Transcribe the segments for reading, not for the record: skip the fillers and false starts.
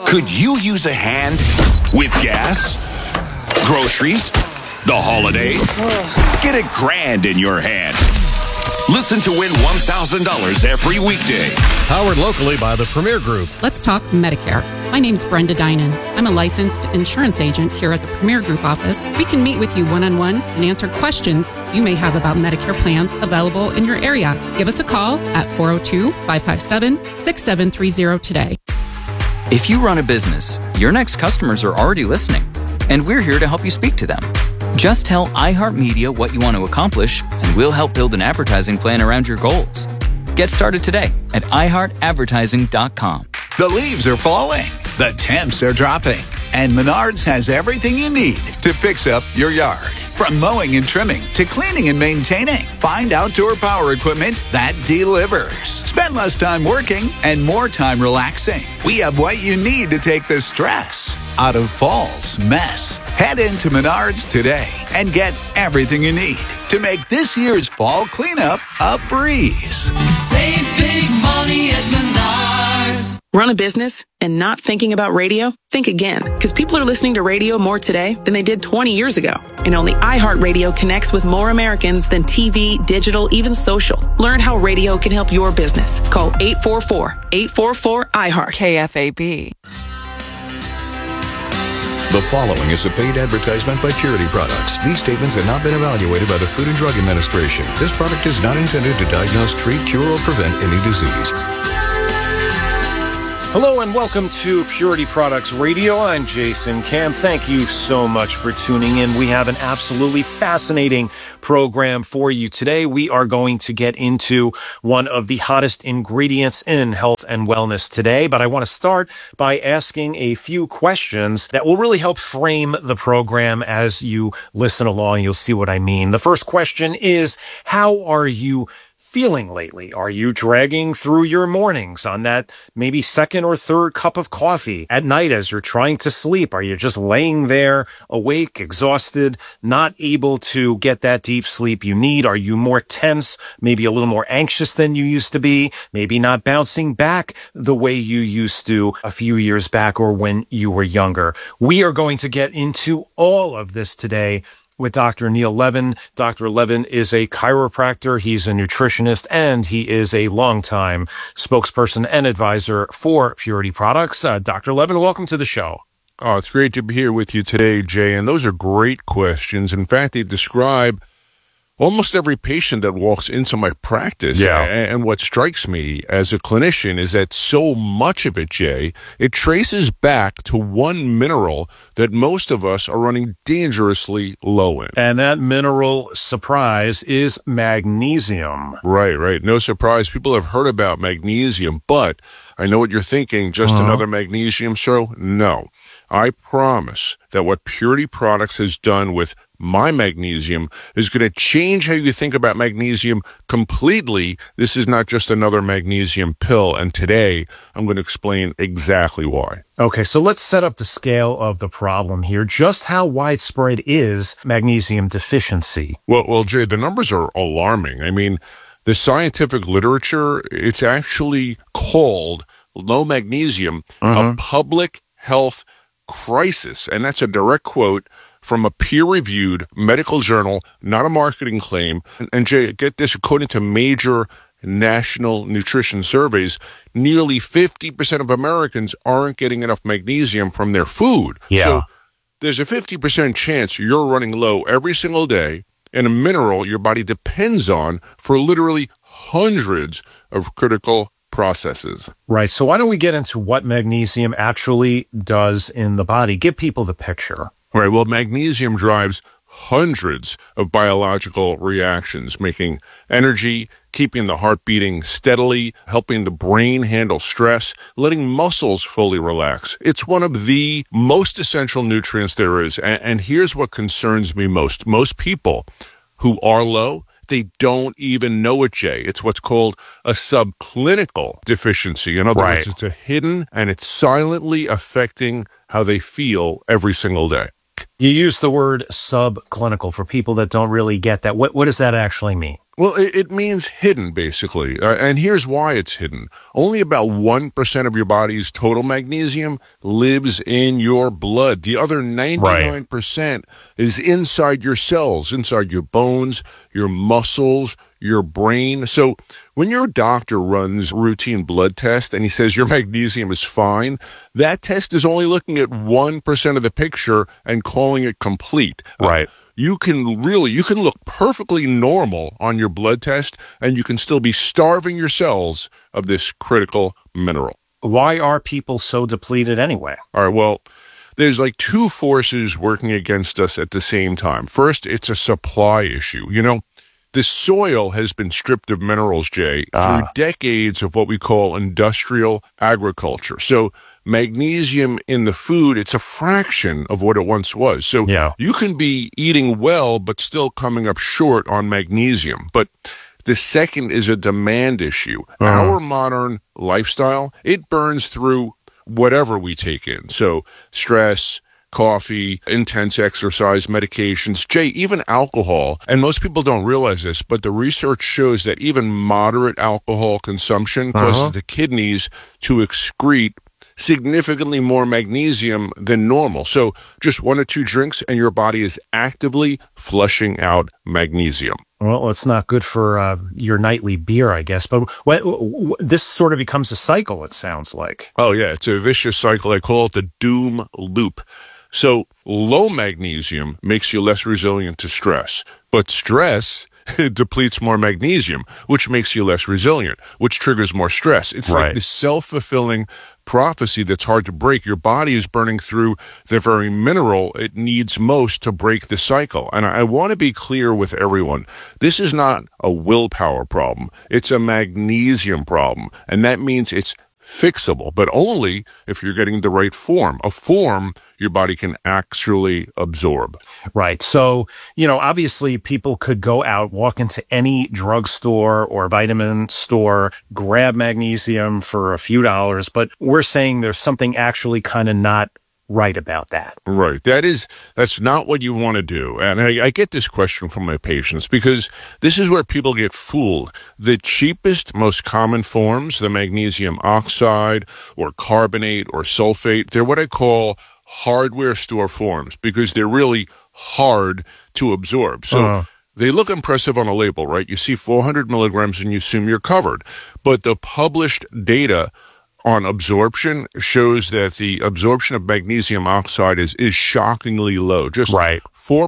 Could you use a hand with gas, groceries, the holidays? Get $1,000 in your hand. Listen to win $1,000 every weekday. Powered locally by the Premier Group. Let's talk Medicare. My name's Brenda Dinan. I'm a licensed insurance agent here at the Premier Group office. We can meet with you one-on-one and answer questions you may have about Medicare plans available in your area. Give us a call at 402-557-6730 today. If you run a business, your next customers are already listening, and we're here to help you speak to them. Just tell iHeartMedia what you want to accomplish, and we'll help build an advertising plan around your goals. Get started today at iHeartAdvertising.com. The leaves are falling, the temps are dropping, and Menards has everything you need to fix up your yard. From mowing and trimming to cleaning and maintaining, find outdoor power equipment that delivers. Spend less time working and more time relaxing. We have what you need to take the stress out of fall's mess. Head into Menards today and get everything you need to make this year's fall cleanup a breeze. Save big money at Menards. Run a business and not thinking about radio? Think again, because people are listening to radio more today than they did 20 years ago. And only iHeartRadio connects with more Americans than TV, digital, even social. Learn how radio can help your business. Call 844-844-iHeart. KFAB. The following is a paid advertisement by Purity Products. These statements have not been evaluated by the Food and Drug Administration. This product is not intended to diagnose, treat, cure, or prevent any disease. Hello and welcome to Purity Products Radio. I'm Jason Camp. Thank you so much for tuning in. We have an absolutely fascinating program for you today. We are going to get into one of the hottest ingredients in health and wellness today, but I want to start by asking a few questions that will really help frame the program as you listen along. You'll see what I mean. The first question is, how are you feeling lately? Are you dragging through your mornings on that maybe second or third cup of coffee at night as you're trying to sleep? Are you just laying there awake, exhausted, not able to get that deep sleep you need? Are you more tense, maybe a little more anxious than you used to be? Maybe not bouncing back the way you used to a few years back or when you were younger? We are going to get into all of this today with Dr. Neil Levin. Dr. Levin is a chiropractor, he's a nutritionist, and he is a longtime spokesperson and advisor for Purity Products. Dr. Levin, welcome to the show. Oh, it's great to be here with you today, Jay, and those are great questions. In fact, they describe almost every patient that walks into my practice. Yeah. And what strikes me as a clinician is that so much of it, Jay, it traces back to one mineral that most of us are running dangerously low in. And that mineral, surprise, is magnesium. Right. No surprise. People have heard about magnesium, but I know what you're thinking. Just another magnesium show? No. I promise that what Purity Products has done with my magnesium is going to change how you think about magnesium completely. This is not just another magnesium pill, and today I'm going to explain exactly why. Okay, so let's set up the scale of the problem here. Just how widespread is magnesium deficiency? Well, Jay, the numbers are alarming. I mean, the scientific literature, it's actually called low magnesium a public health crisis, and that's a direct quote from a peer-reviewed medical journal, not a marketing claim. And Jay, get this, according to major national nutrition surveys, nearly 50% of Americans aren't getting enough magnesium from their food. Yeah. So there's a 50% chance you're running low every single day, and a mineral your body depends on for literally hundreds of critical processes. Right. So why don't we get into what magnesium actually does in the body? Give people the picture. All right. Well, magnesium drives hundreds of biological reactions, making energy, keeping the heart beating steadily, helping the brain handle stress, letting muscles fully relax. It's one of the most essential nutrients there is. And here's what concerns me most. Most people who are low, they don't even know it, Jay. It's what's called a subclinical deficiency. In other words, it's a hidden and it's silently affecting how they feel every single day. You use the word subclinical for people that don't really get that. What does that actually mean? Well, it means hidden, basically. And here's why it's hidden. Only about 1% of your body's total magnesium lives in your blood. The other 99% is inside your cells, inside your bones, your muscles, your brain. So when your doctor runs routine blood test and he says your magnesium is fine, that test is only looking at 1% of the picture and calling it complete. Right. You can look perfectly normal on your blood test, and you can still be starving your cells of this critical mineral. Why are people so depleted anyway? All right, well, there's like two forces working against us at the same time. First, it's a supply issue. You know, the soil has been stripped of minerals, Jay, through decades of what we call industrial agriculture. So magnesium in the food, it's a fraction of what it once was. So you can be eating well, but still coming up short on magnesium. But the second is a demand issue. Our modern lifestyle, it burns through whatever we take in. So stress, coffee, intense exercise, medications, Jay, even alcohol. And most people don't realize this, but the research shows that even moderate alcohol consumption causes the kidneys to excrete significantly more magnesium than normal. So just 1 or 2 drinks and your body is actively flushing out magnesium. Well, it's not good for your nightly beer, I guess. But this sort of becomes a cycle, it sounds like. Oh, yeah. It's a vicious cycle. I call it the doom loop. So low magnesium makes you less resilient to stress, but stress depletes more magnesium, which makes you less resilient, which triggers more stress. It's like this self-fulfilling prophecy that's hard to break. Your body is burning through the very mineral it needs most to break the cycle. And I want to be clear with everyone. This is not a willpower problem. It's a magnesium problem. And that means it's fixable, but only if you're getting the right form, a form your body can actually absorb. Right. So, you know, obviously people could go out, walk into any drugstore or vitamin store, grab magnesium for a few dollars, but we're saying there's something actually kind of not right about that. Right. That's not what you want to do. And I get this question from my patients because this is where people get fooled. The cheapest, most common forms, the magnesium oxide or carbonate or sulfate, they're what I call hardware store forms because they're really hard to absorb. So they look impressive on a label, right? You see 400 milligrams and you assume you're covered. But the published data on absorption shows that the absorption of magnesium oxide is shockingly low, just 4%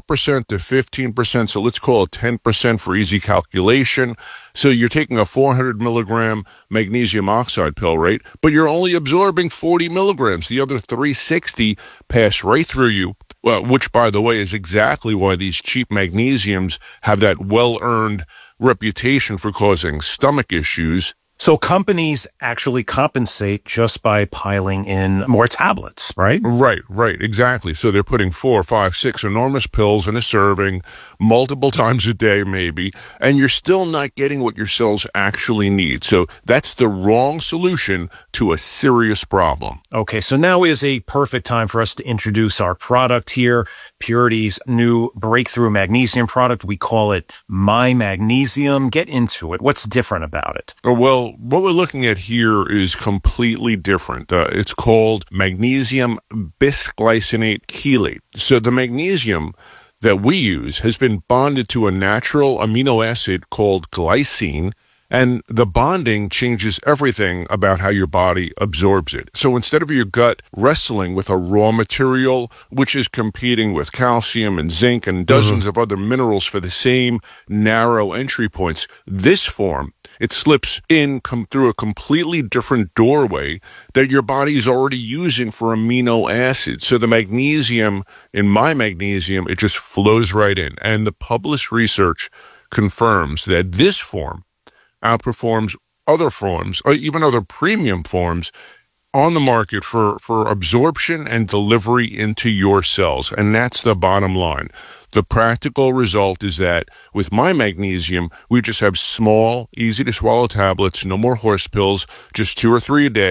to 15%. So let's call it 10% for easy calculation. So you're taking a 400 milligram magnesium oxide pill, right? But you're only absorbing 40 milligrams. The other 360 pass right through you, which, by the way, is exactly why these cheap magnesiums have that well-earned reputation for causing stomach issues. So companies actually compensate just by piling in more tablets, right? Right, exactly. So they're putting 4, 5, 6 enormous pills in a serving multiple times a day maybe, and you're still not getting what your cells actually need. So that's the wrong solution to a serious problem. Okay, so now is a perfect time for us to introduce our product here, Purity's new breakthrough magnesium product. We call it My Magnesium. Get into it. What's different about it? Well, what we're looking at here is completely different. It's called magnesium bisglycinate chelate. So the magnesium that we use has been bonded to a natural amino acid called glycine, and the bonding changes everything about how your body absorbs it. So instead of your gut wrestling with a raw material, which is competing with calcium and zinc and dozens of other minerals for the same narrow entry points, this form, it slips in, come through a completely different doorway that your body's already using for amino acids. So the magnesium, in My Magnesium, it just flows right in. And the published research confirms that this form outperforms other forms, or even other premium forms on the market for absorption and delivery into your cells. And that's the bottom line. The practical result is that with My Magnesium, we just have small, easy to swallow tablets, no more horse pills, just 2 or 3 a day.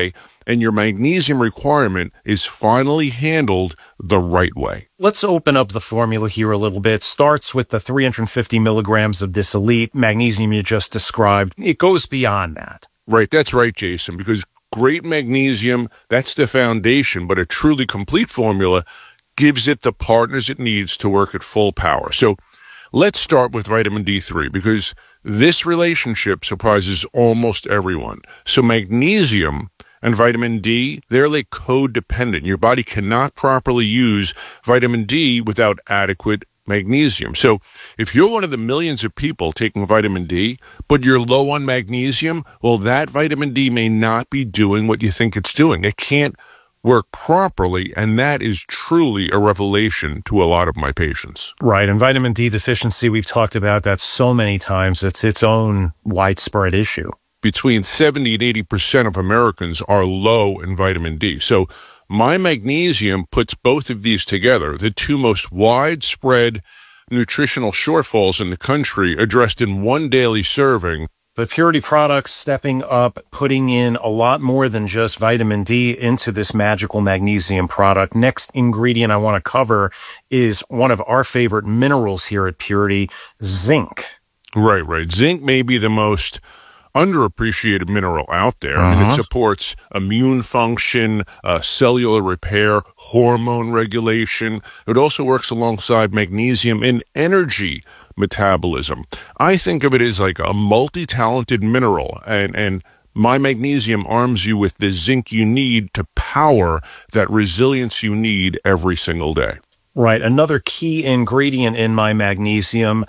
and your magnesium requirement is finally handled the right way. Let's open up the formula here a little bit. Starts with the 350 milligrams of this elite magnesium you just described. It goes beyond that. Right, that's right, Jason, because great magnesium, that's the foundation, but a truly complete formula gives it the partners it needs to work at full power. So let's start with vitamin D3, because this relationship surprises almost everyone. So magnesium and vitamin D, they're like codependent. Your body cannot properly use vitamin D without adequate magnesium. So if you're one of the millions of people taking vitamin D, but you're low on magnesium, well, that vitamin D may not be doing what you think it's doing. It can't work properly, and that is truly a revelation to a lot of my patients. Right, and vitamin D deficiency, we've talked about that so many times. It's its own widespread issue. Between 70 and 80% of Americans are low in vitamin D. So my magnesium puts both of these together, the two most widespread nutritional shortfalls in the country, addressed in one daily serving. But Purity Products stepping up, putting in a lot more than just vitamin D into this magical magnesium product. Next ingredient I want to cover is one of our favorite minerals here at Purity, zinc. Right. Zinc may be the most underappreciated mineral out there, and it supports immune function, cellular repair, hormone regulation. It also works alongside magnesium in energy metabolism. I think of it as like a multi-talented mineral, and my magnesium arms you with the zinc you need to power that resilience you need every single day. Right. Another key ingredient in my magnesium,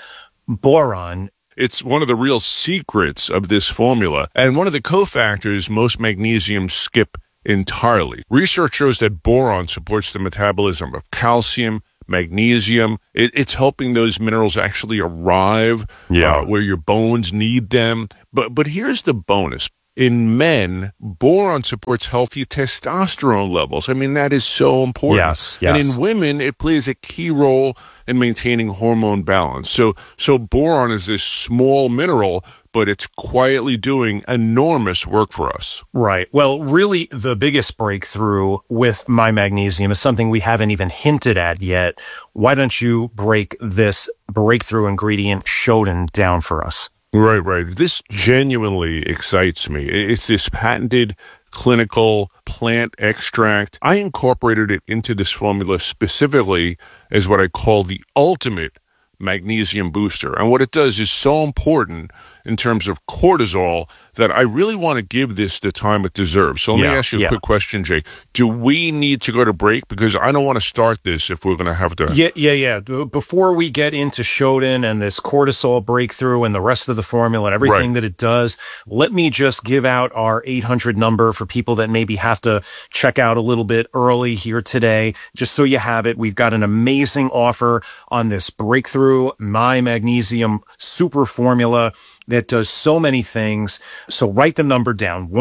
boron. It's one of the real secrets of this formula, and one of the cofactors most magnesiums skip entirely. Research shows that boron supports the metabolism of calcium, magnesium. It's helping those minerals actually arrive where your bones need them. But here's the bonus. In men, boron supports healthy testosterone levels. I mean, that is so important. Yes. And in women, it plays a key role in maintaining hormone balance. So boron is this small mineral, but it's quietly doing enormous work for us. Right. Well, really, the biggest breakthrough with my magnesium is something we haven't even hinted at yet. Why don't you break this breakthrough ingredient, Shodan, down for us? Right. This genuinely excites me. It's this patented clinical plant extract. I incorporated it into this formula specifically as what I call the ultimate magnesium booster. And what it does is so important in terms of cortisol that I really want to give this the time it deserves. So let me ask you a quick question, Jay. Do we need to go to break? Because I don't want to start this if we're going to have to. Yeah. Before we get into Shodan and this cortisol breakthrough and the rest of the formula and everything that it does, let me just give out our 800 number for people that maybe have to check out a little bit early here today. Just so you have it, we've got an amazing offer on this breakthrough My Magnesium Super Formula that does so many things. So write the number down,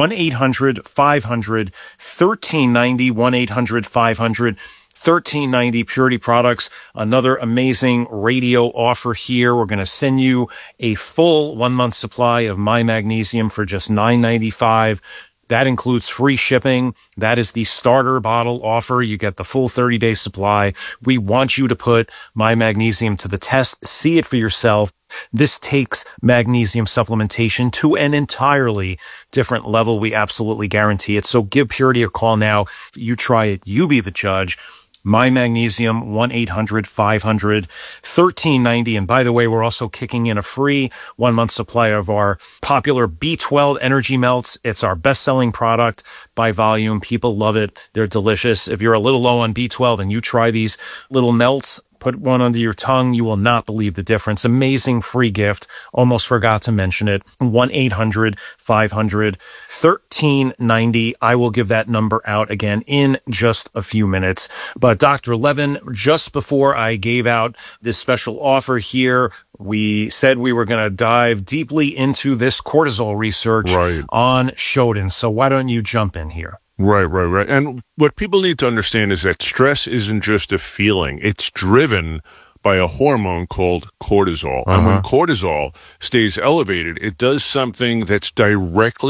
1-800-500-1390, 1-800-500-1390, Purity Products. Another amazing radio offer here. We're going to send you a full 1-month supply of My Magnesium for just $9.95. That includes free shipping. That is the starter bottle offer. You get the full 30-day supply. We want you to put My Magnesium to the test. See it for yourself. This takes magnesium supplementation to an entirely different level. We absolutely guarantee it. So give Purity a call now. You try it. You be the judge. My Magnesium, 1-800-500-1390. And by the way, we're also kicking in a free 1-month supply of our popular B12 Energy Melts. It's our best-selling product by volume. People love it. They're delicious. If you're a little low on B12 and you try these little melts, put one under your tongue, you will not believe the difference. Amazing free gift. Almost forgot to mention it. 1-800-500-1390. I will give that number out again in just a few minutes. But Dr. Levin, just before I gave out this special offer here, we said we were going to dive deeply into this cortisol research on Shodan. So why don't you jump in here? Right. And what people need to understand is that stress isn't just a feeling. It's driven by a hormone called cortisol. And when cortisol stays elevated, it does something that's directly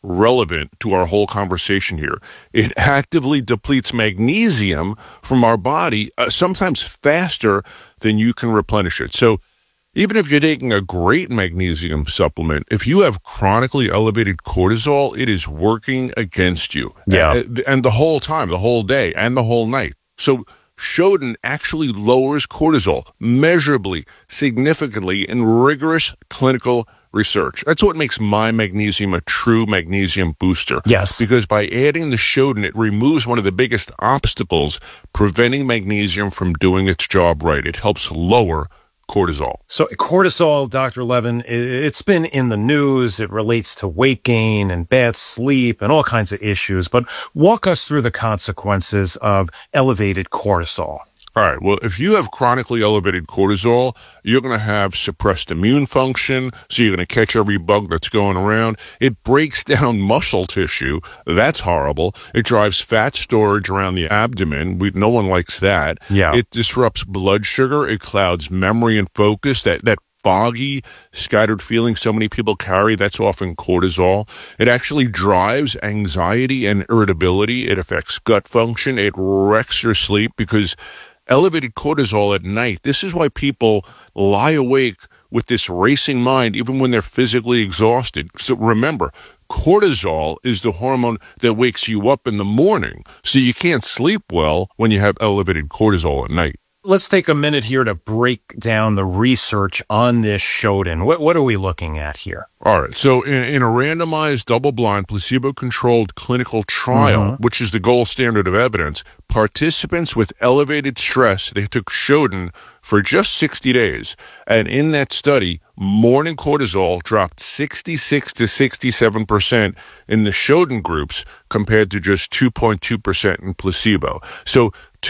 relevant to our whole conversation here. It actively depletes magnesium from our body, sometimes faster than you can replenish it. So even if you're taking a great magnesium supplement, if you have chronically elevated cortisol, it is working against you. Yeah. And the whole time, the whole day, and the whole night. So Shodan actually lowers cortisol measurably, significantly in rigorous clinical research. That's what makes My Magnesium a true magnesium booster. Yes. Because by adding the Shodan, it removes one of the biggest obstacles preventing magnesium from doing its job right. It helps lower cortisol. So cortisol, Dr. Levin, it's been in the news. It relates to weight gain and bad sleep and all kinds of issues. But walk us through the consequences of elevated cortisol. All right. Well, if you have chronically elevated cortisol, you're going to have suppressed immune function. So you're going to catch every bug that's going around. It breaks down muscle tissue. That's horrible. It drives fat storage around the abdomen. No one likes that. Yeah. It disrupts blood sugar. It clouds memory and focus. That foggy, scattered feeling so many people carry, that's often cortisol. It actually drives anxiety and irritability. It affects gut function. It wrecks your sleep because elevated cortisol at night, this is why people lie awake with this racing mind even when they're physically exhausted. So remember, cortisol is the hormone that wakes you up in the morning, so you can't sleep well when you have elevated cortisol at night. Let's take a minute here to break down the research on this Shodan. What are we looking at here? All right. So in a randomized, double-blind, placebo-controlled clinical trial, which is the gold standard of evidence, participants with elevated stress, they took Shodan for just 60 days. And in that study, morning cortisol dropped 66 to 67% in the Shodan groups compared to just 2.2% in placebo. So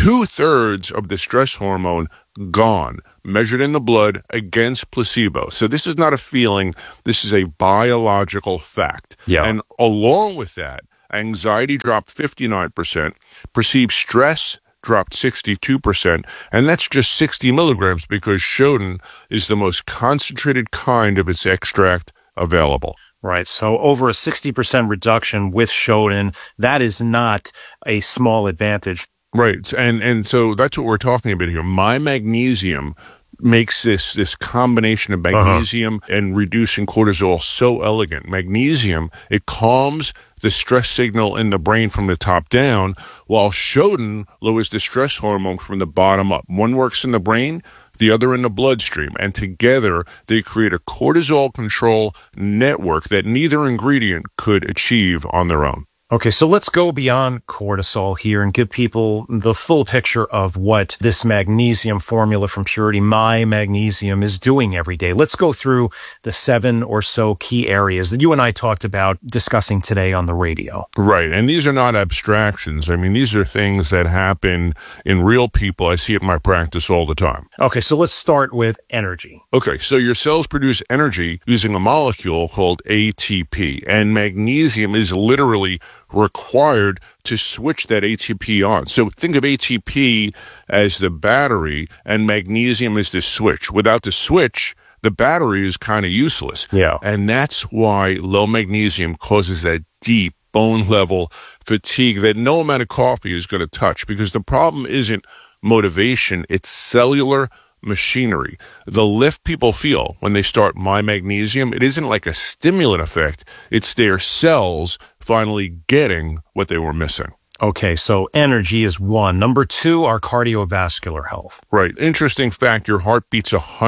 2/3 of the stress hormone gone, measured in the blood against placebo. So this is not a feeling. This is a biological fact. Yeah. And along with that, anxiety dropped 59%, perceived stress dropped 62%, and that's just 60 milligrams because Shodan is the most concentrated kind of its extract available. Right. So over a 60% reduction with Shodan, that is not a small advantage. Right. And so that's what we're talking about here. My Magnesium makes this combination of magnesium and reducing cortisol so elegant. Magnesium, it calms the stress signal in the brain from the top down, while Shodan lowers the stress hormone from the bottom up. One works in the brain, the other in the bloodstream, and together they create a cortisol control network that neither ingredient could achieve on their own. Okay, so let's go beyond cortisol here and give people the full picture of what this magnesium formula from Purity, My Magnesium, is doing every day. Let's go through the 7 or so key areas that you and I talked about discussing today on the radio. Right, and these are not abstractions. I mean, these are things that happen in real people. I see it in my practice all the time. Okay, so let's start with energy. Okay, so your cells produce energy using a molecule called ATP, and magnesium is literally required to switch that ATP on. So think of ATP as the battery and magnesium as the switch. Without the switch, the battery is kind of useless. Yeah. And that's why low magnesium causes that deep bone level fatigue that no amount of coffee is going to touch, because the problem isn't motivation, it's cellular machinery. The lift people feel when they start My Magnesium, it isn't like a stimulant effect. It's their cells finally getting what they were missing. Okay, so energy is one. Number 2, our cardiovascular health. Right. Interesting fact, your heart beats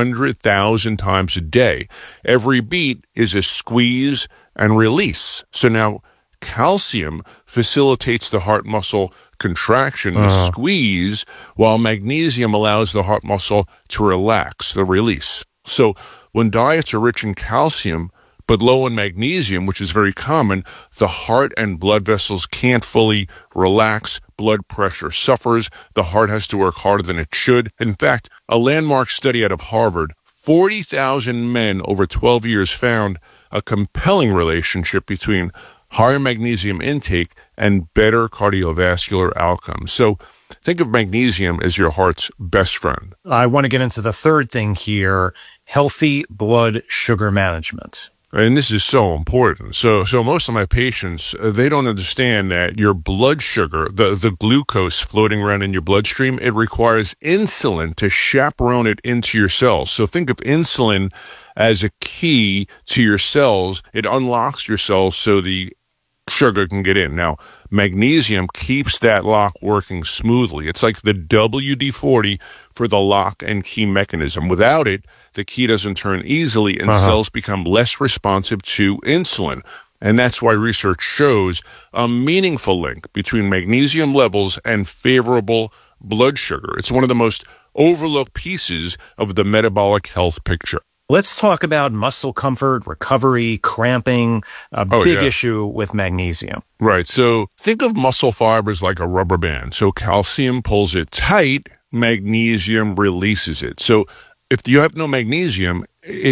100,000 times a day. Every beat is a squeeze and release. So now calcium facilitates the heart muscle contraction, the squeeze, while magnesium allows the heart muscle to relax, the release. So when diets are rich in calcium but low in magnesium, which is very common, the heart and blood vessels can't fully relax. Blood pressure suffers. The heart has to work harder than it should. In fact, a landmark study out of Harvard, 40,000 men over 12 years found a compelling relationship between higher magnesium intake and better cardiovascular outcomes. So think of magnesium as your heart's best friend. I want to get into the third thing here, healthy blood sugar management. And this is so important. So most of my patients, they don't understand that your blood sugar, the glucose floating around in your bloodstream, it requires insulin to chaperone it into your cells. So think of insulin as a key to your cells. It unlocks your cells so the sugar can get in. Now, magnesium keeps that lock working smoothly. It's like the WD-40 for the lock and key mechanism. Without it, the key doesn't turn easily and cells become less responsive to insulin. And that's why research shows a meaningful link between magnesium levels and favorable blood sugar. It's one of the most overlooked pieces of the metabolic health picture. Let's talk about muscle comfort, recovery, cramping, a big issue with magnesium. Right. So think of muscle fibers like a rubber band. So calcium pulls it tight, magnesium releases it. So if you have no magnesium,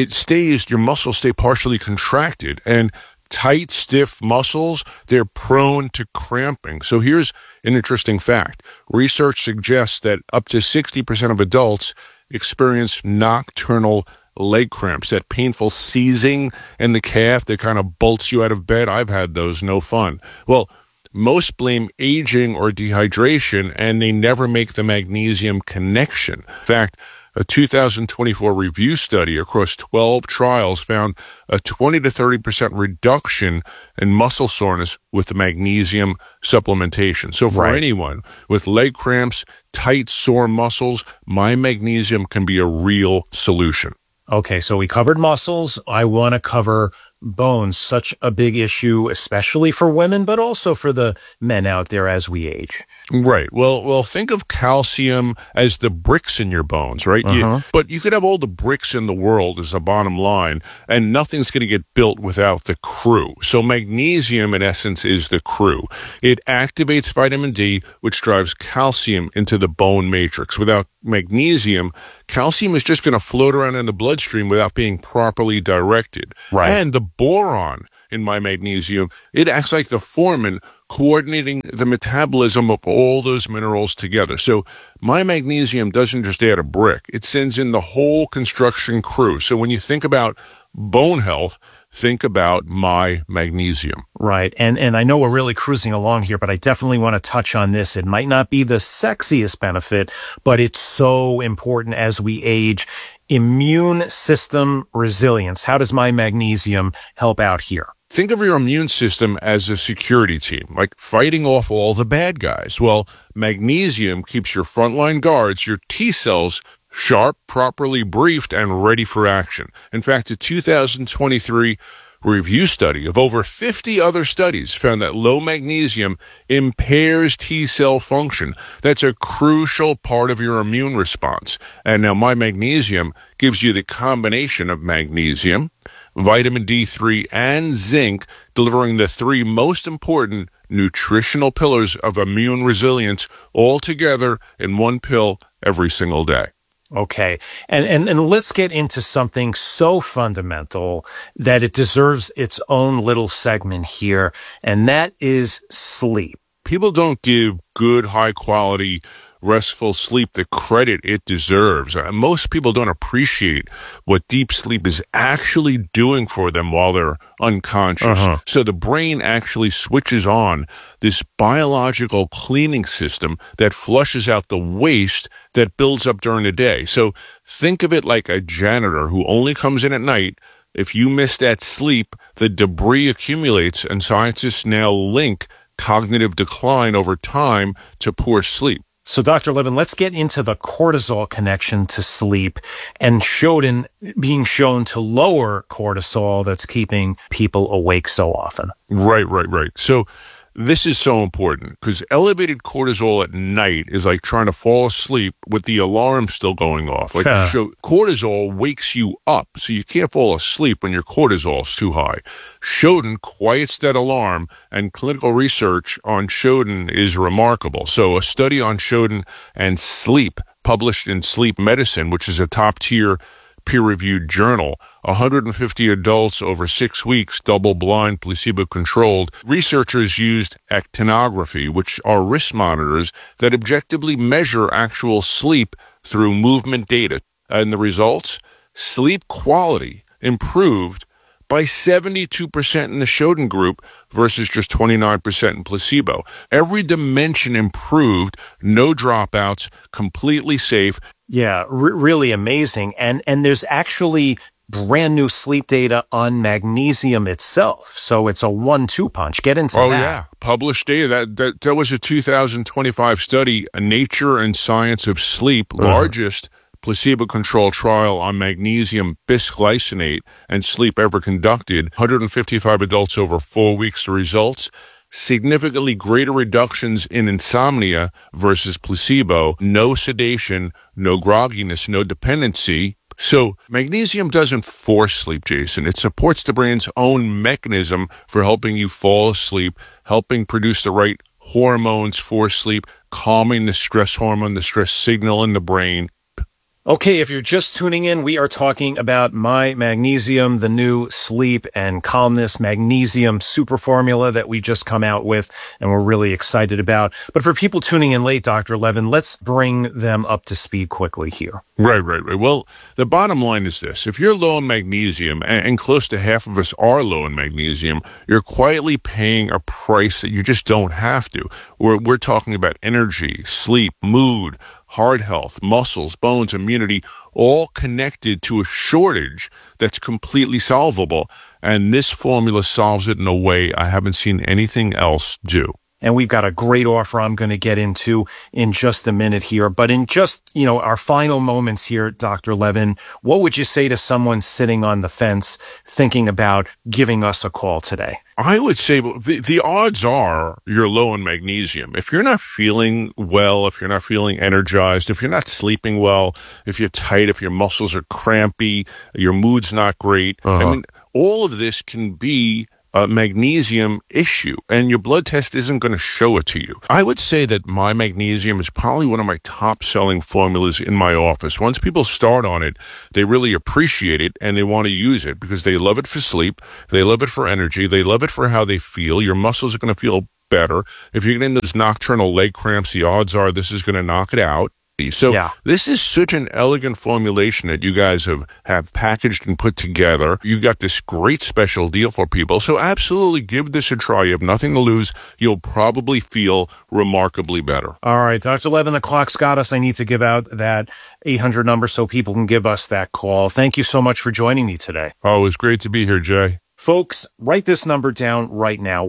your muscles stay partially contracted, and tight, stiff muscles, they're prone to cramping. So here's an interesting fact. Research suggests that up to 60% of adults experience nocturnal leg cramps, that painful seizing in the calf that kind of bolts you out of bed. I've had those, no fun. Well, most blame aging or dehydration, and they never make the magnesium connection. In fact, a 2024 review study across 12 trials found a 20 to 30% reduction in muscle soreness with the magnesium supplementation. So for anyone with leg cramps, tight, sore muscles, my magnesium can be a real solution. Okay, so we covered muscles. I want to cover bones, such a big issue, especially for women, but also for the men out there as we age. Right. Well, think of calcium as the bricks in your bones, right? But you could have all the bricks in the world as the bottom line, and nothing's going to get built without the crew. So magnesium, in essence, is the crew. It activates vitamin D, which drives calcium into the bone matrix. Without magnesium, calcium is just going to float around in the bloodstream without being properly directed. Right. And the boron in my magnesium, it acts like the foreman coordinating the metabolism of all those minerals together. So my magnesium doesn't just add a brick. It sends in the whole construction crew. So when you think about bone health, think about my magnesium. Right. And I know we're really cruising along here, but I definitely want to touch on this. It might not be the sexiest benefit, but it's so important as we age. Immune system resilience. How does my magnesium help out here? Think of your immune system as a security team, like fighting off all the bad guys. Well, magnesium keeps your frontline guards, your T cells, sharp, properly briefed, and ready for action. In fact, a 2023 review study of over 50 other studies found that low magnesium impairs T cell function. That's a crucial part of your immune response. And now my magnesium gives you the combination of magnesium, vitamin D3, and zinc, delivering the three most important nutritional pillars of immune resilience all together in one pill every single day. Okay. And let's get into something so fundamental that it deserves its own little segment here, and that is sleep. People don't give good, high-quality, restful sleep the credit it deserves. Most people don't appreciate what deep sleep is actually doing for them while they're unconscious. So the brain actually switches on this biological cleaning system that flushes out the waste that builds up during the day. So think of it like a janitor who only comes in at night. If you miss that sleep, the debris accumulates, and scientists now link cognitive decline over time to poor sleep. So, Dr. Levin, let's get into the cortisol connection to sleep and Shodan being shown to lower cortisol that's keeping people awake so often. Right. So this is so important because elevated cortisol at night is like trying to fall asleep with the alarm still going off. Like cortisol wakes you up, so you can't fall asleep when your cortisol's too high. Shodan quiets that alarm, and clinical research on Shodan is remarkable. So a study on Shodan and sleep published in Sleep Medicine, which is a top-tier peer-reviewed journal, 150 adults over 6 weeks, double-blind, placebo-controlled. Researchers used actinography, which are wrist monitors that objectively measure actual sleep through movement data. And the results? Sleep quality improved by 72% in the Shodan group versus just 29% in placebo. Every dimension improved, no dropouts, completely safe. Yeah, really amazing. And there's actually brand new sleep data on magnesium itself. So it's a 1-2 punch. Get into that. Oh, yeah. Published data. That was a 2025 study, a Nature and Science of Sleep, largest placebo-controlled trial on magnesium bisglycinate and sleep ever conducted. 155 adults over 4 weeks. The results, significantly greater reductions in insomnia versus placebo, no sedation, no grogginess, no dependency. So magnesium doesn't force sleep, Jason. It supports the brain's own mechanism for helping you fall asleep, helping produce the right hormones for sleep, calming the stress hormone, the stress signal in the brain. Okay, if you're just tuning in, we are talking about My Magnesium, the new sleep and calmness magnesium super formula that we just come out with and we're really excited about. But for people tuning in late, Dr. Levin, let's bring them up to speed quickly here. Right. Well, the bottom line is this. If you're low in magnesium, and close to half of us are low in magnesium, you're quietly paying a price that you just don't have to. We're talking about energy, sleep, mood, heart health, muscles, bones, immunity, all connected to a shortage that's completely solvable. And this formula solves it in a way I haven't seen anything else do. And we've got a great offer I'm going to get into in just a minute here. But in just, our final moments here, Dr. Levin, what would you say to someone sitting on the fence thinking about giving us a call today? I would say the odds are you're low in magnesium. If you're not feeling well, if you're not feeling energized, if you're not sleeping well, if you're tight, if your muscles are crampy, your mood's not great. I mean, all of this can be a magnesium issue, and your blood test isn't going to show it to you. I would say that My Magnesium is probably one of my top-selling formulas in my office. Once people start on it, they really appreciate it, and they want to use it because they love it for sleep, they love it for energy, they love it for how they feel. Your muscles are going to feel better. If you're getting those nocturnal leg cramps, the odds are this is going to knock it out. So This is such an elegant formulation that you guys have packaged and put together. You got this great special deal for people. So absolutely give this a try. You have nothing to lose. You'll probably feel remarkably better. All right, Dr. Levin, the clock's got us. I need to give out that 800 number so people can give us that call. Thank you so much for joining me today. Oh, it was great to be here, Jay. Folks, write this number down right now,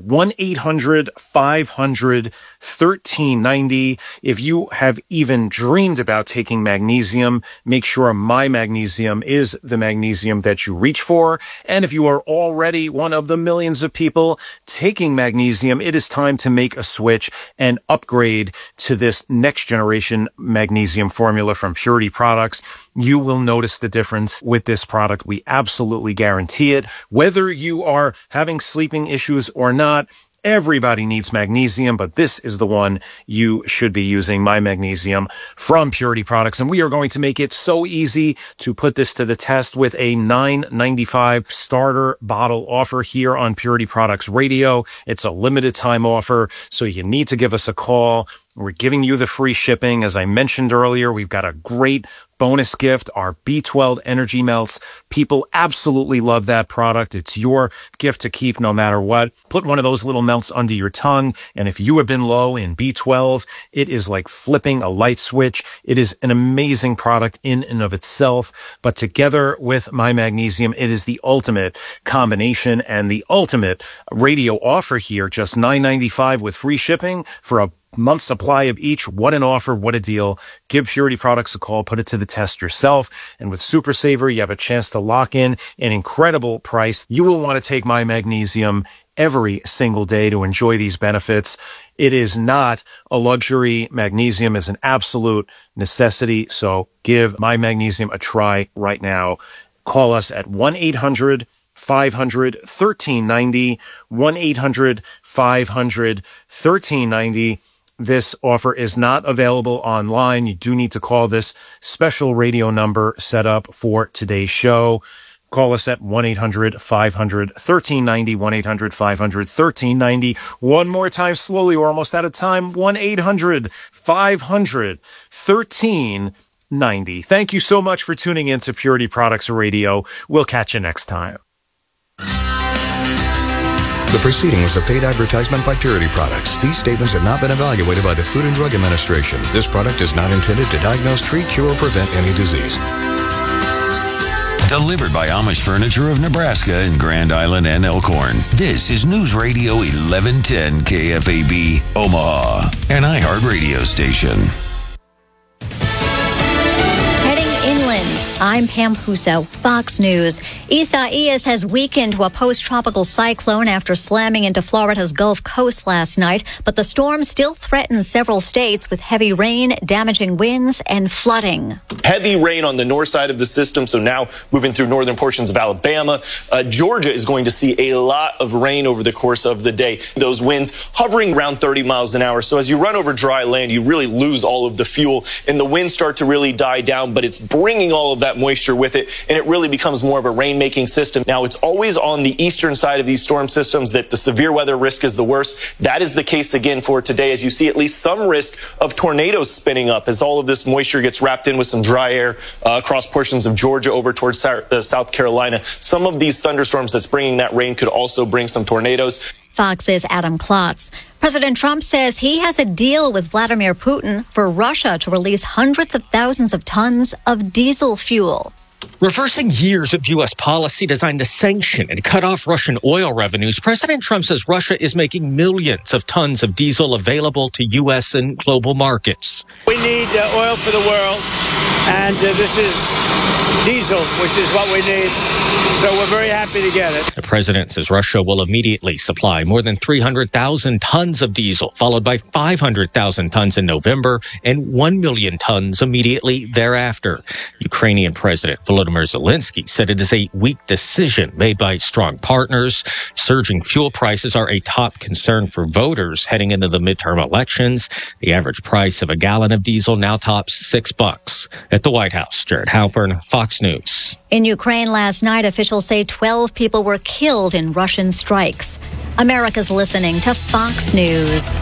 1-800-500-1390. If you have even dreamed about taking magnesium, make sure My Magnesium is the magnesium that you reach for. And if you are already one of the millions of people taking magnesium, it is time to make a switch and upgrade to this next generation magnesium formula from Purity Products. You will notice the difference with this product. We absolutely guarantee it. Whether you are having sleeping issues or not, everybody needs magnesium, but this is the one you should be using, My Magnesium from Purity Products. And we are going to make it so easy to put this to the test with a $9.95 starter bottle offer here on Purity Products Radio. It's a limited time offer, so you need to give us a call. We're giving you the free shipping. As I mentioned earlier, we've got a great bonus gift, our B12 Energy Melts. People absolutely love that product. It's your gift to keep no matter what. Put one of those little melts under your tongue, and if you have been low in B12, it is like flipping a light switch. It is an amazing product in and of itself, but together with My Magnesium, it is the ultimate combination and the ultimate radio offer here. Just $9.95 with free shipping for a month supply of each. What an offer. What a deal. Give Purity Products a call. Put it to the test yourself. And with Super Saver, you have a chance to lock in an incredible price. You will want to take My Magnesium every single day to enjoy these benefits. It is not a luxury. Magnesium is an absolute necessity. So give My Magnesium a try right now. Call us at 1-800-500-1390, 1-800-500-1390. This offer is not available online. You do need to call this special radio number set up for today's show. Call us at 1-800-500-1390, 1-800-500-1390. One more time slowly. We're almost out of time. 1-800-500-1390. Thank you so much for tuning in to Purity Products Radio. We'll catch you next time. The proceeding was a paid advertisement by Purity Products. These statements have not been evaluated by the Food and Drug Administration. This product is not intended to diagnose, treat, cure, or prevent any disease. Delivered by Amish Furniture of Nebraska in Grand Island and Elkhorn. This is News Radio 1110 KFAB, Omaha, an iHeart radio station. I'm Pam Puso, Fox News. Isaias has weakened to a post-tropical cyclone after slamming into Florida's Gulf Coast last night, but the storm still threatens several states with heavy rain, damaging winds, and flooding. Heavy rain on the north side of the system, so now moving through northern portions of Alabama. Georgia is going to see a lot of rain over the course of the day. Those winds hovering around 30 miles an hour. So as you run over dry land, you really lose all of the fuel, and the winds start to really die down, but it's bringing all of that moisture with it, and it really becomes more of a rain-making system. Now, it's always on the eastern side of these storm systems that the severe weather risk is the worst. That is the case again for today, as you see at least some risk of tornadoes spinning up as all of this moisture gets wrapped in with some dry air across portions of Georgia over towards South Carolina. Some of these thunderstorms that's bringing that rain could also bring some tornadoes. Fox's Adam Klotz. President Trump says he has a deal with Vladimir Putin for Russia to release hundreds of thousands of tons of diesel fuel. Reversing years of U.S. policy designed to sanction and cut off Russian oil revenues, President Trump says Russia is making millions of tons of diesel available to U.S. and global markets. We need oil for the world, and this is diesel, which is what we need. So we're very happy to get it. The president says Russia will immediately supply more than 300,000 tons of diesel, followed by 500,000 tons in November and 1 million tons immediately thereafter. Ukrainian President Volodymyr Zelensky said it is a weak decision made by strong partners. Surging fuel prices are a top concern for voters heading into the midterm elections. The average price of a gallon of diesel now tops $6. At the White House, Jared Halpern, Fox News. In Ukraine last night, officials say 12 people were killed in Russian strikes. America's listening to Fox News.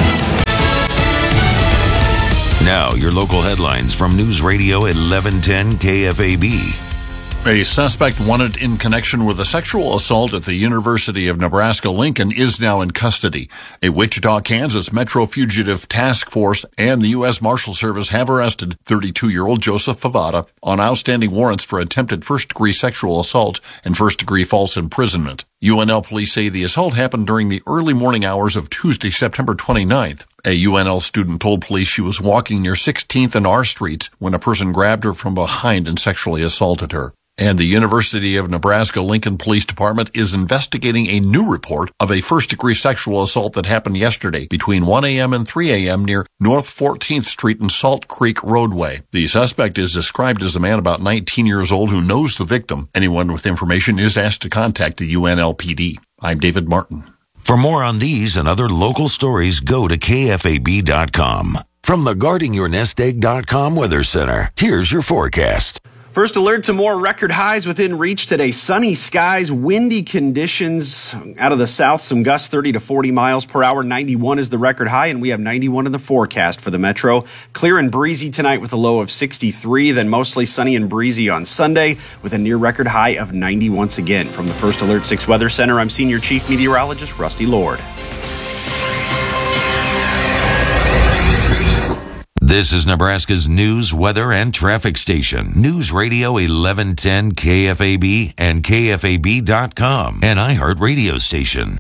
Now, your local headlines from News Radio 1110 KFAB. A suspect wanted in connection with a sexual assault at the University of Nebraska-Lincoln is now in custody. A Wichita, Kansas Metro Fugitive Task Force and the U.S. Marshal Service have arrested 32-year-old Joseph Favada on outstanding warrants for attempted first-degree sexual assault and first-degree false imprisonment. UNL police say the assault happened during the early morning hours of Tuesday, September 29th. A UNL student told police she was walking near 16th and R Streets when a person grabbed her from behind and sexually assaulted her. And the University of Nebraska-Lincoln Police Department is investigating a new report of a first-degree sexual assault that happened yesterday between 1 a.m. and 3 a.m. near North 14th Street and Salt Creek Roadway. The suspect is described as a man about 19 years old who knows the victim. Anyone with information is asked to contact the UNLPD. I'm David Martin. For more on these and other local stories, go to KFAB.com. From the GuardingYourNestEgg.com Weather Center, here's your forecast. First alert to more record highs within reach today. Sunny skies, windy conditions out of the south, some gusts 30 to 40 miles per hour. 91 is the record high, and we have 91 in the forecast for the metro. Clear and breezy tonight with a low of 63, then mostly sunny and breezy on Sunday with a near record high of 90 once again. From the First Alert 6 Weather Center, I'm Senior Chief Meteorologist Rusty Lord. This is Nebraska's news, weather, and traffic station. News Radio 1110 KFAB and KFAB.com, an iHeart radio station.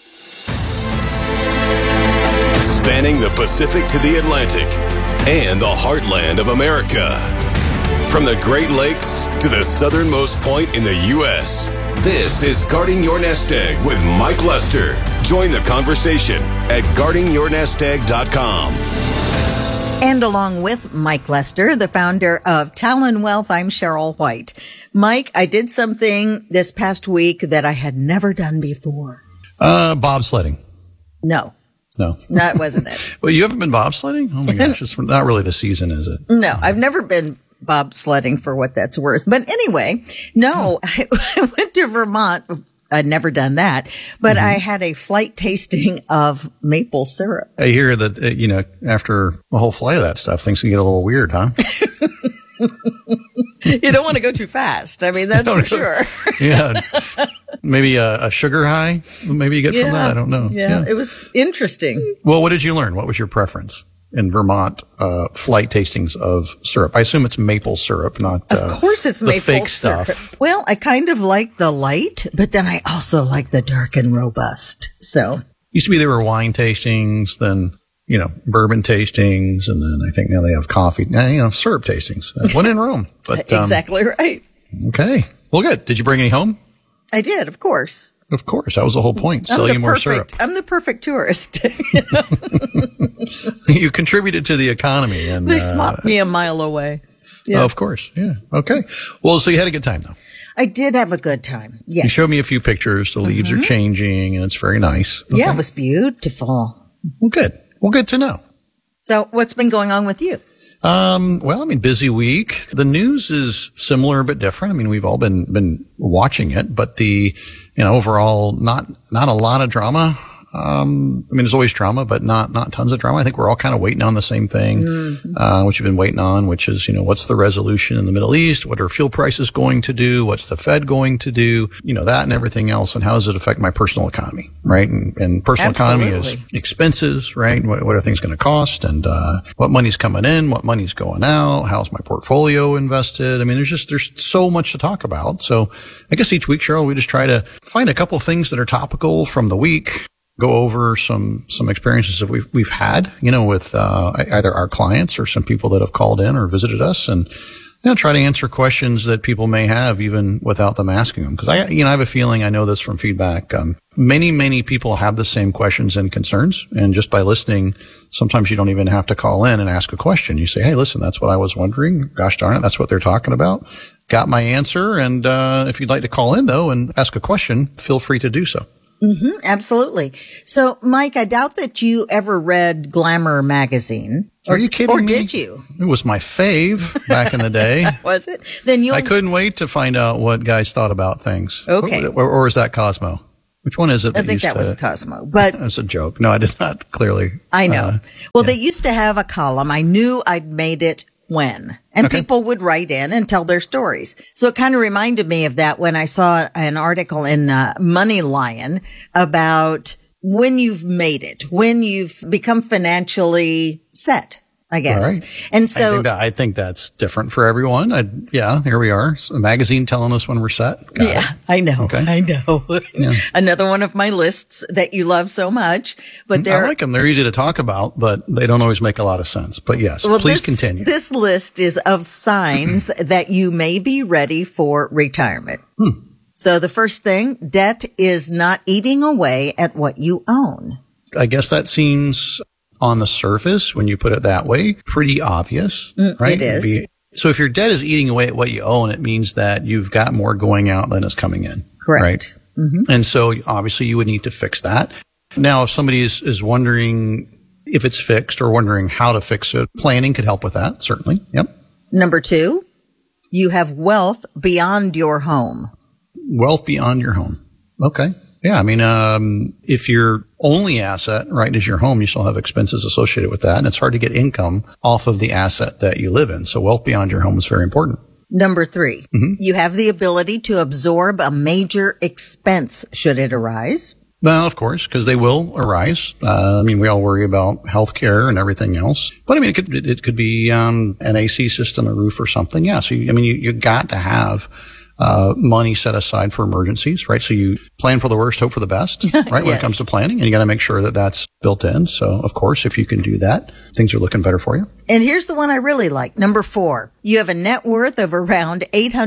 Spanning the Pacific to the Atlantic and the heartland of America. From the Great Lakes to the southernmost point in the U.S., this is Guarding Your Nest Egg with Mike Lester. Join the conversation at GuardingYourNestEgg.com. And along with Mike Lester, the founder of Talon Wealth, I'm Cheryl White. Mike, I did something this past week that I had never done before. Bobsledding. No. That wasn't it. Well, you haven't been bobsledding? Oh my gosh, it's not really the season, is it? No, I've never been bobsledding for what that's worth. But anyway, no, I went to Vermont. I'd never done that, but I had a flight tasting of maple syrup. I hear that, after a whole flight of that stuff, things can get a little weird, huh? You don't want to go too fast. I mean, that's for sure. Yeah. Maybe a sugar high? Maybe you get from that? I don't know. Yeah, it was interesting. Well, what did you learn? What was your preference in Vermont flight tastings of syrup? I assume it's maple syrup, not Of course it's the maple fake syrup. stuff. Well, I kind of like the light, but then I also like the dark and robust. So Used to be there were wine tastings, then, bourbon tastings, and then I think now they have coffee, syrup tastings. One in Rome. But, exactly right. Okay. Well, good. Did you bring any home? I did, of course. Of course. That was the whole point. Sell you more syrup. I'm the perfect tourist. You contributed to the economy. And They swapped me a mile away. Yeah. Of course. Yeah. Okay. Well, so you had a good time, though. I did have a good time. Yes. You showed me a few pictures. The leaves are changing, and it's very nice. Okay. Yeah, it was beautiful. Well, good. Well, good to know. So what's been going on with you? Busy week. The news is similar but different. I mean, we've all been watching it, but overall, not a lot of drama. There's always drama, but not tons of drama. I think we're all kind of waiting on the same thing, which we've been waiting on, which is, what's the resolution in the Middle East? What are fuel prices going to do? What's the Fed going to do? That and everything else. And how does it affect my personal economy? Right. And personal economy is expenses, right? What are things going to cost? And, what money's coming in? What money's going out? How's my portfolio invested? I mean, there's so much to talk about. So I guess each week, Cheryl, we just try to find a couple things that are topical from the week. Go over some experiences that we've had, with either our clients or some people that have called in or visited us, and try to answer questions that people may have even without them asking them. Because I have a feeling, I know this from feedback. Many people have the same questions and concerns, and just by listening, sometimes you don't even have to call in and ask a question. You say, "Hey, listen, that's what I was wondering. Gosh darn it, that's what they're talking about. Got my answer." And if you'd like to call in though and ask a question, feel free to do so. Mm-hmm, absolutely. So, Mike, I doubt that you ever read Glamour magazine. Are you kidding me? Or did you? It was my fave back in the day. Was it? Then I couldn't wait to find out what guys thought about things. Okay. Or is that Cosmo? Which one is it? I think that was Cosmo, but that's a joke. No, I did not clearly. I know. They used to have a column. I knew I'd made it when. And people would write in and tell their stories. So it kind of reminded me of that when I saw an article in Money Lion about when you've made it, when you've become financially set, I guess. All right. And so I think that's different for everyone. Here we are. A magazine telling us when we're set. I know. Okay. I know. Yeah. Another one of my lists that you love so much, but I like them. They're easy to talk about, but they don't always make a lot of sense. But yes, please continue. This list is of signs that you may be ready for retirement. So the first thing, debt is not eating away at what you own. I guess that seems on the surface, when you put it that way, pretty obvious, right? It is. So if your debt is eating away at what you own, it means that you've got more going out than is coming in. Correct. Right? Mm-hmm. And so obviously you would need to fix that. Now, if somebody is wondering if it's fixed or wondering how to fix it, planning could help with that, certainly. Yep. Number 2, you have wealth beyond your home. Wealth beyond your home. Okay. Yeah, I mean, if your only asset, right, is your home, you still have expenses associated with that, and it's hard to get income off of the asset that you live in. So wealth beyond your home is very important. Number 3, you have the ability to absorb a major expense should it arise. Well, of course, because they will arise. We all worry about healthcare and everything else, but it could be an AC system, a roof, or something. Yeah, so you got to have money set aside for emergencies, right? So you plan for the worst, hope for the best, right? When it comes to planning, and you got to make sure that that's built in. So, of course, if you can do that, things are looking better for you. And here's the one I really like. Number 4, you have a net worth of around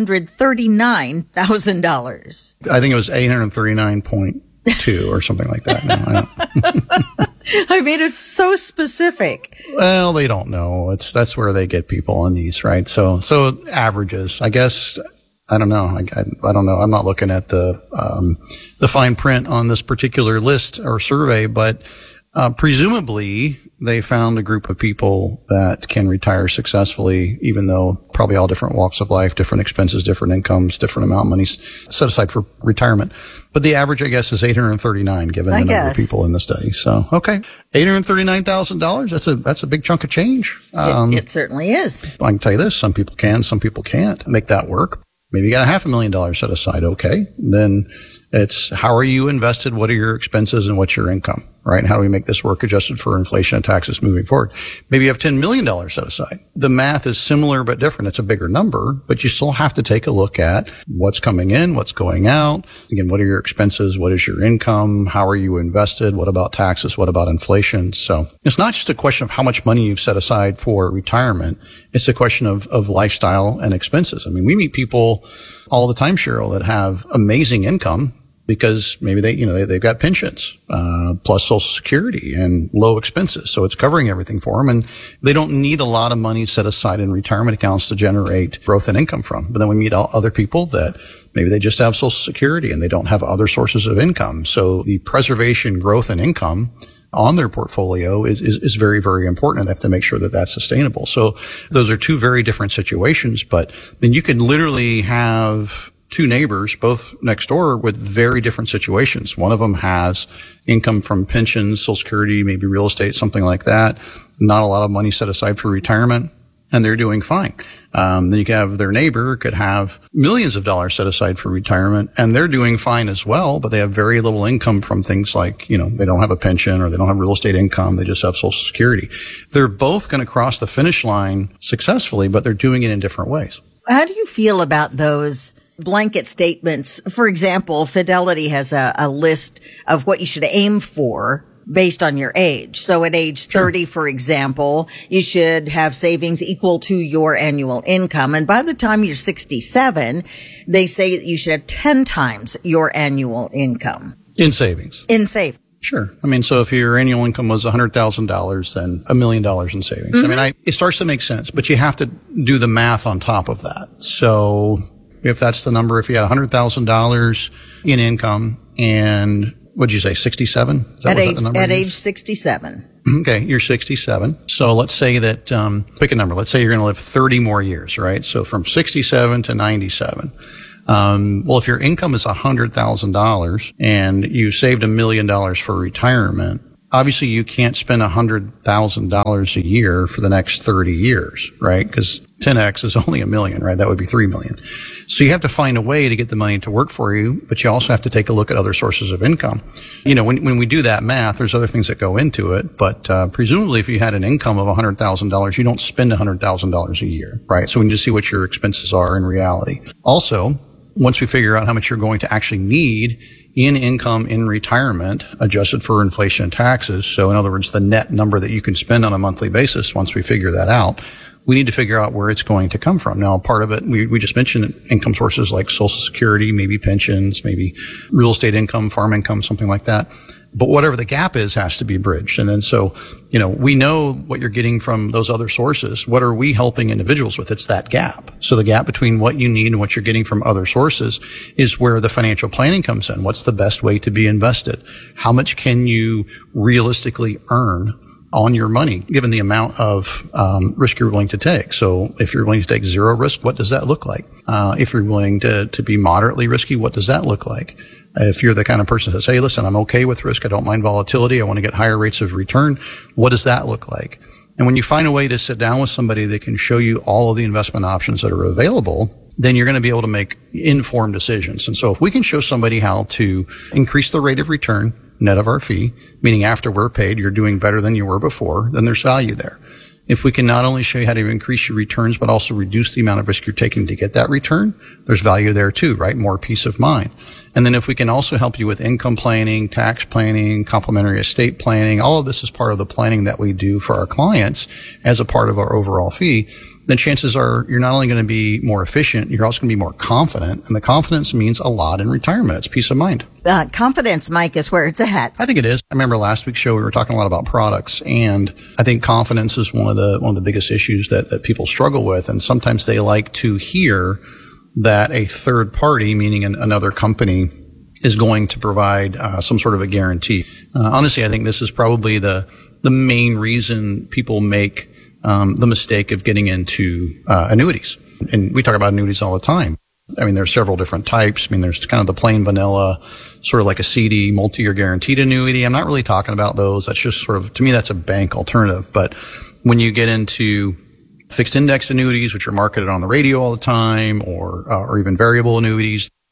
$839,000. I think it was 839.2 or something like that. No, I mean, it's so specific. Well, they don't know. That's where they get people on these, right? So averages, I guess. I don't know. I don't know. I'm not looking at the fine print on this particular list or survey, but presumably they found a group of people that can retire successfully, even though probably all different walks of life, different expenses, different incomes, different amount of money set aside for retirement. But the average, I guess, is 839 given the number of people in the study. So, okay. $839,000. That's a big chunk of change. It certainly is. I can tell you this. Some people can, some people can't make that work. Maybe you got $500,000 set aside. Okay. Then It's how are you invested? What are your expenses and what's your income, right? And how do we make this work adjusted for inflation and taxes moving forward? Maybe you have $10 million set aside. The math is similar but different. It's a bigger number, but you still have to take a look at what's coming in, what's going out. Again, what are your expenses? What is your income? How are you invested? What about taxes? What about inflation? So it's not just a question of how much money you've set aside for retirement. It's a question of lifestyle and expenses. I mean, we meet people all the time, Cheryl, that have amazing income because maybe they've got pensions, plus Social Security and low expenses. So it's covering everything for them. And they don't need a lot of money set aside in retirement accounts to generate growth and income from. But then we meet other people that maybe they just have Social Security and they don't have other sources of income. So the preservation, growth, and income on their portfolio is very, very important. They have to make sure that that's sustainable. So those are two very different situations, but I mean, you could literally have two neighbors, both next door, with very different situations. One of them has income from pensions, Social Security, maybe real estate, something like that. Not a lot of money set aside for retirement, and they're doing fine. Then you could have their neighbor could have millions of dollars set aside for retirement, and they're doing fine as well, but they have very little income from things like, they don't have a pension or they don't have real estate income. They just have Social Security. They're both going to cross the finish line successfully, but they're doing it in different ways. How do you feel about those blanket statements? For example, Fidelity has a list of what you should aim for based on your age. So at age 30, for example, you should have savings equal to your annual income. And by the time you're 67, they say that you should have 10 times your annual income. In savings. Sure. I mean, so if your annual income was $100,000, then $1 million in savings. Mm-hmm. I mean, it starts to make sense, but you have to do the math on top of that. So if that's the number, if you had $100,000 in income and what'd you say, 67? At age 67. Okay, you're 67. So let's say that, pick a number. Let's say you're going to live 30 more years, right? So from 67 to 97. Well, if your income is $100,000 and you saved $1 million for retirement, obviously you can't spend $100,000 a year for the next 30 years, right? Because 10x is only $1 million, right? That would be $3 million. So you have to find a way to get the money to work for you, but you also have to take a look at other sources of income. When we do that math, there's other things that go into it, but presumably if you had an income of $100,000, you don't spend $100,000 a year, right? So we need to see what your expenses are in reality. Also, once we figure out how much you're going to actually need in income in retirement, adjusted for inflation and taxes, so in other words, the net number that you can spend on a monthly basis, once we figure that out, we need to figure out where it's going to come from. Now, part of it, we just mentioned income sources like Social Security, maybe pensions, maybe real estate income, farm income, something like that. But whatever the gap is has to be bridged. And then so, we know what you're getting from those other sources. What are we helping individuals with? It's that gap. So the gap between what you need and what you're getting from other sources is where the financial planning comes in. What's the best way to be invested? How much can you realistically earn on your money, given the amount of risk you're willing to take? So if you're willing to take zero risk, what does that look like? If you're willing to be moderately risky, what does that look like? If you're the kind of person that says, hey, listen, I'm okay with risk. I don't mind volatility. I want to get higher rates of return. What does that look like? And when you find a way to sit down with somebody that can show you all of the investment options that are available, then you're going to be able to make informed decisions. And so if we can show somebody how to increase the rate of return net of our fee, meaning after we're paid, you're doing better than you were before, then there's value there. If we can not only show you how to increase your returns, but also reduce the amount of risk you're taking to get that return, there's value there too, right? More peace of mind. And then if we can also help you with income planning, tax planning, complementary estate planning, all of this is part of the planning that we do for our clients as a part of our overall fee, then chances are you're not only going to be more efficient, you're also going to be more confident. And the confidence means a lot in retirement. It's peace of mind. Confidence, Mike, is where it's at. I think it is. I remember last week's show, we were talking a lot about products, and I think confidence is one of the biggest issues that people struggle with. And sometimes they like to hear that a third party, meaning another company, is going to provide some sort of a guarantee. Honestly, I think this is probably the main reason people make the mistake of getting into annuities. And we talk about annuities all the time. I mean, there's several different types. I mean, there's kind of the plain vanilla, sort of like a CD, multi-year guaranteed annuity. I'm not really talking about those. That's just sort of, to me, that's a bank alternative. But when you get into fixed index annuities, which are marketed on the radio all the time, or even variable annuities,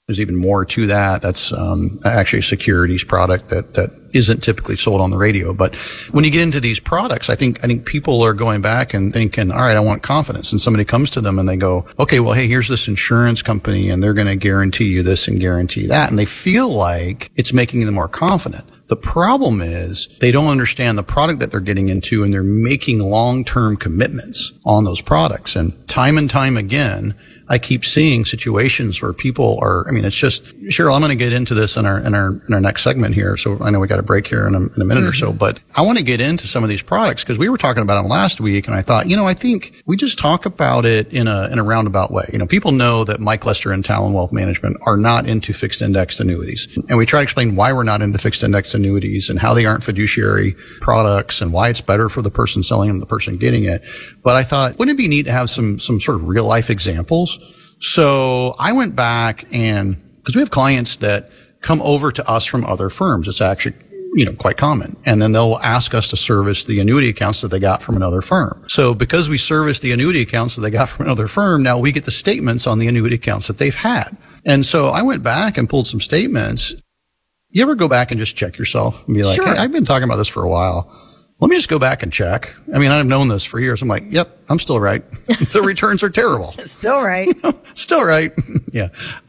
There's even more to that. That's actually a securities product that isn't typically sold on the radio. But when you get into these products, I think people are going back and thinking, all right, I want confidence. And somebody comes to them and they go, okay, well, hey, here's this insurance company and they're going to guarantee you this and guarantee that. And they feel like it's making them more confident. The problem is they don't understand the product that they're getting into, and they're making long-term commitments on those products. And time again, I keep seeing situations where people are, it's just, Cheryl, I'm going to get into this in our next segment here. So I know we got a break here in a minute or so, but I want to get into some of these products because we were talking about them last week, and I thought, I think we just talk about it in a roundabout way. People know that Mike Lester and Talon Wealth Management are not into fixed indexed annuities. And we try to explain why we're not into fixed indexed annuities and how they aren't fiduciary products and why it's better for the person selling them, the person getting it. But I thought, wouldn't it be neat to have some sort of real life examples? So I went back because we have clients that come over to us from other firms. It's actually, quite common. And then they'll ask us to service the annuity accounts that they got from another firm. So because we service the annuity accounts that they got from another firm, now we get the statements on the annuity accounts that they've had. And so I went back and pulled some statements. You ever go back and just check yourself and be like, Sure. Hey, I've been talking about this for a while. Let me just go back and check. I've known this for years. I'm like, yep, I'm still right. The returns are terrible. Still right. Still right. Yeah.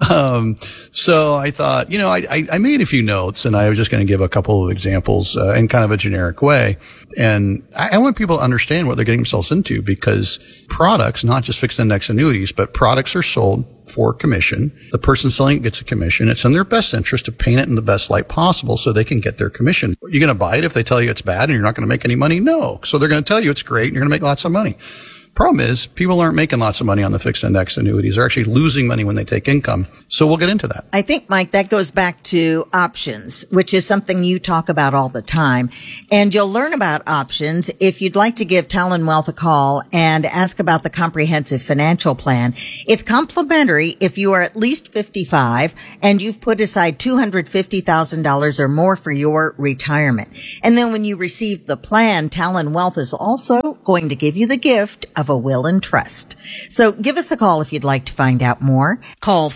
So I thought, I made a few notes, and I was just going to give a couple of examples in kind of a generic way. And I want people to understand what they're getting themselves into, because products, not just fixed index annuities, but products are sold for commission. The person selling it gets a commission. It's in their best interest to paint it in the best light possible so they can get their commission. You're going to buy it if they tell you it's bad and you're not going to make any money? No. So they're going to tell you it's great and you're going to make lots of money. Problem is, people aren't making lots of money on the fixed index annuities. They're actually losing money when they take income. So we'll get into that. I think, Mike, that goes back to options, which is something you talk about all the time. And you'll learn about options if you'd like to give Talon Wealth a call and ask about the comprehensive financial plan. It's complimentary if you are at least 55 and you've put aside $250,000 or more for your retirement. And then when you receive the plan, Talon Wealth is also going to give you the gift of a will and trust. So give us a call if you'd like to find out more. Call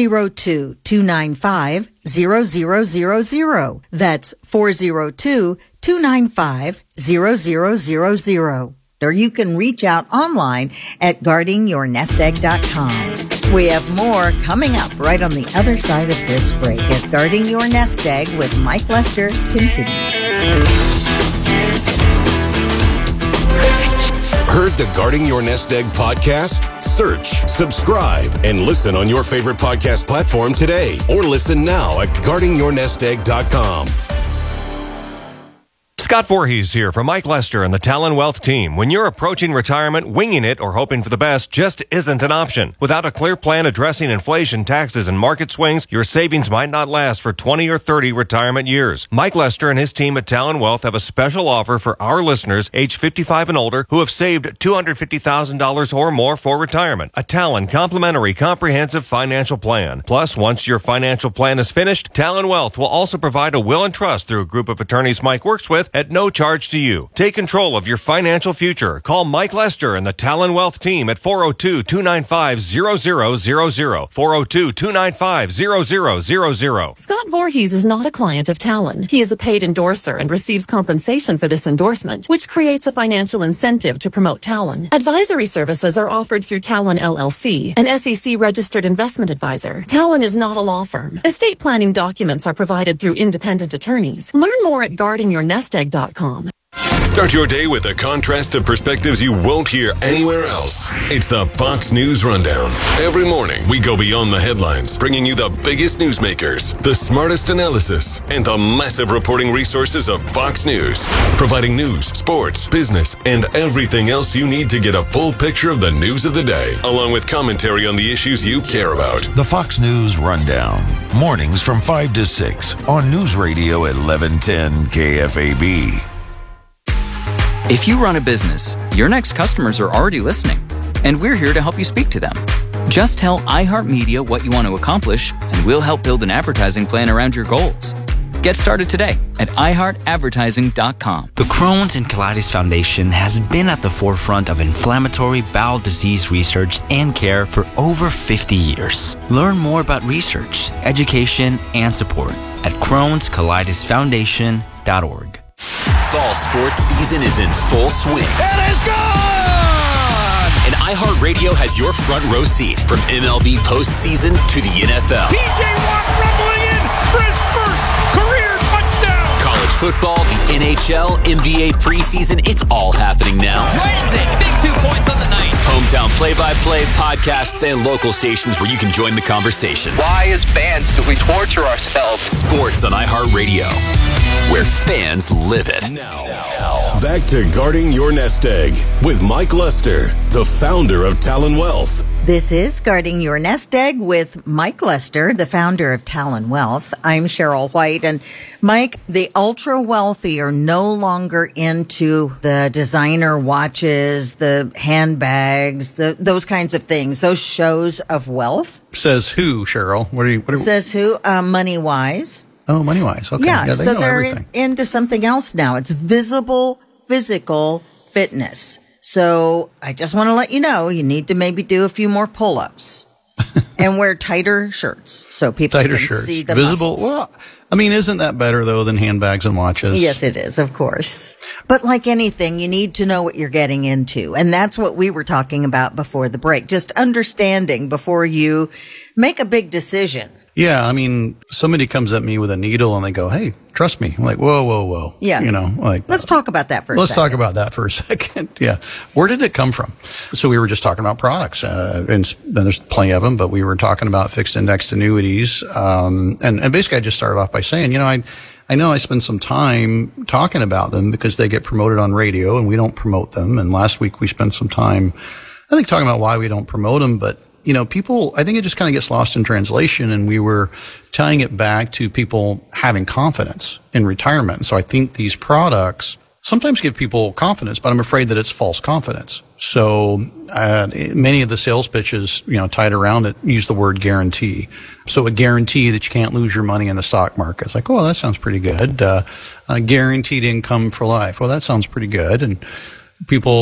402-295-0000. That's 402-295-0000. Or you can reach out online at guardingyournestegg.com. We have more coming up right on the other side of this break as Guarding Your Nest Egg with Mike Lester continues. Heard the Guarding Your Nest Egg podcast? Search, subscribe, and listen on your favorite podcast platform today. Or listen now at guardingyournestegg.com. Scott Voorhees here from Mike Lester and the Talon Wealth team. When you're approaching retirement, winging it or hoping for the best just isn't an option. Without a clear plan addressing inflation, taxes, and market swings, your savings might not last for 20 or 30 retirement years. Mike Lester and his team at Talon Wealth have a special offer for our listeners age 55 and older who have saved $250,000 or more for retirement. A Talon complimentary comprehensive financial plan. Plus, once your financial plan is finished, Talon Wealth will also provide a will and trust through a group of attorneys Mike works with at no charge to you. Take control of your financial future. Call Mike Lester and the Talon Wealth team at 402-295-0000. 402-295-0000. Scott Voorhees is not a client of Talon. He is a paid endorser and receives compensation for this endorsement, which creates a financial incentive to promote Talon. Advisory services are offered through Talon LLC, an SEC-registered investment advisor. Talon is not a law firm. Estate planning documents are provided through independent attorneys. Learn more at guardingyournestegg.com. Start your day with a contrast of perspectives you won't hear anywhere else. It's the Fox News Rundown. Every morning, we go beyond the headlines, bringing you the biggest newsmakers, the smartest analysis, and the massive reporting resources of Fox News, providing news, sports, business, and everything else you need to get a full picture of the news of the day, along with commentary on the issues you care about. The Fox News Rundown, mornings from 5 to 6 on News Radio 1110 KFAB. If you run a business, your next customers are already listening, and we're here to help you speak to them. Just tell iHeartMedia what you want to accomplish, and we'll help build an advertising plan around your goals. Get started today at iHeartAdvertising.com. The Crohn's and Colitis Foundation has been at the forefront of inflammatory bowel disease research and care for over 50 years. Learn more about research, education, and support at Crohn'sColitisFoundation.org. Fall sports season is in full swing. It is gone! And iHeartRadio has your front row seat from MLB postseason to the NFL. P.J. Watt rumbling in for his first career touchdown! College football, the NHL, NBA preseason, it's all happening now. Drayton's in, big 2 points on the night. Hometown play-by-play, podcasts, and local stations where you can join the conversation. Why, as fans, do we torture ourselves? Sports on iHeartRadio, where fans live it. Now, back to Guarding Your Nest Egg with Mike Lester, the founder of Talon Wealth. This is Guarding Your Nest Egg with Mike Lester, the founder of Talon Wealth. I'm Cheryl White. And Mike, the ultra wealthy are no longer into the designer watches, the handbags, those kinds of things, those shows of wealth. Says who, Cheryl? Says who? Money Wise. Oh, Money Wise. Okay. Yeah, they so know they're everything. into something else now. It's visible physical fitness. So I just want to let you know, you need to maybe do a few more pull-ups and wear tighter shirts so people can see the visible. muscles. Well, I mean, isn't that better though than handbags and watches? Yes, it is, of course. But like anything, you need to know what you're getting into. And that's what we were talking about before the break. Just understanding before you make a big decision. Yeah, I mean, somebody comes at me with a needle and they go, "Hey, trust me." I'm like, "Whoa." Yeah. Let's talk about that for a second. Let's talk about that for a second. Yeah. Where did it come from? So we were just talking about products, and then there's plenty of them, but we were talking about fixed indexed annuities. And basically I just started off by saying, I know I spend some time talking about them because they get promoted on radio and we don't promote them. And last week we spent some time, I think, talking about why we don't promote them, but people, I think it just kind of gets lost in translation, and we were tying it back to people having confidence in retirement. So I think these products sometimes give people confidence, but I'm afraid that it's false confidence. So many of the sales pitches, tied around it, use the word guarantee. So a guarantee that you can't lose your money in the stock market. It's like, oh, that sounds pretty good. Guaranteed income for life. Well, that sounds pretty good. And people